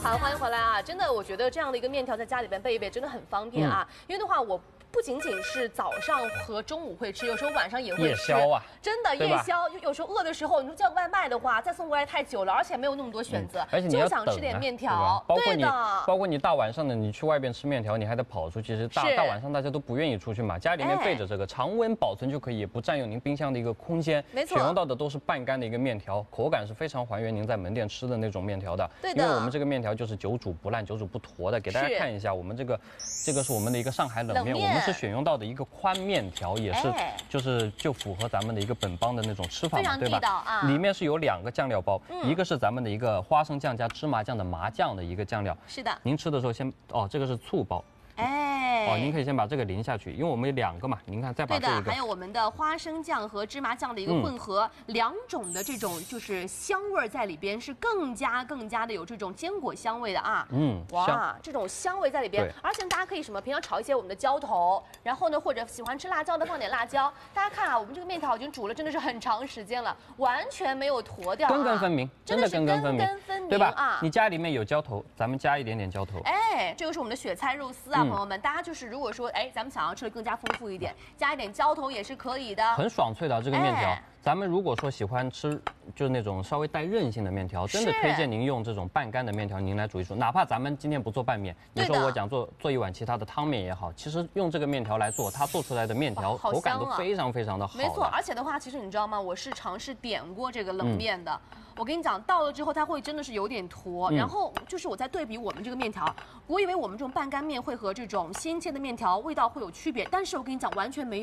好，欢迎回来啊！真的，我觉得这样的一个面条在家里边备一备真的很方便啊。因为的话，我不仅仅是早上和中午会吃，有时候晚上也会吃。 夜宵啊， 真的夜宵，有时候饿的时候，你说叫个外卖的话，再送过来太久了，而且没有那么多选择， 而且你要等啊， 就想吃点面条。 包括你大晚上的，你去外边吃面条，你还得跑出去。其实大晚上大家都不愿意出去嘛，家里面备着这个，常温保存就可以，也不占用您冰箱的一个空间。 没错， 选用到的都是半干的一个面条，口感是非常还原您在门店吃的那种面条的。 对的， 因为我们这个面条就是久煮不烂、久煮不坨的。给大家看一下，我们这个是我们的一个上海冷面，我们是选用到的一个宽面条，也是就符合咱们的一个本帮的那种吃法嘛，对吧？里面是有2个酱料包，一个是咱们的一个花生酱加芝麻酱的麻酱的一个酱料。 是的， 您吃的时候先这个是醋包。您可以先把这个淋下去，因为我们有2个嘛，您看再把这个。 对的，还有我们的花生酱和芝麻酱的一个混合，2种的这种就是香味在里边，是更加的有这种坚果香味的啊。哇，这种香味在里边，而且大家可以什么平常炒一些我们的浇头，然后呢或者喜欢吃辣椒的放点辣椒。大家看啊，我们这个面条已经煮了真的是很长时间了，完全没有坨掉， 根根分明，真的根根分明，对吧？ 啊， 你家里面有浇头，咱们加一点点浇头。 这个是我们的雪菜肉丝啊，朋友们，大家就是如果说咱们想要吃的更加丰富一点，加一点浇头也是可以的， 很爽脆的这个面条。咱们如果说喜欢吃就是那种稍微带韧性的面条，真的推荐您用这种半干的面条，您来煮一煮。哪怕咱们今天不做拌面，你说我讲做一碗其他的汤面也好，其实用这个面条来做，它做出来的面条口感都非常的好。 没错，而且的话，其实你知道吗？我是尝试点过这个冷面的。我跟你讲，到了之后它会真的是有点坨，然后就是我在对比我们这个面条，我以为我们这种半干面会和这种鲜切的面条味道会有区别，但是我跟你讲完全没有。